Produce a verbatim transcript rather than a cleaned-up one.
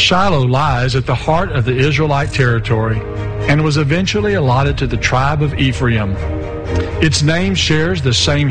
Shiloh lies at the heart of the Israelite territory and was eventually allotted to the tribe of Ephraim. Its name shares the same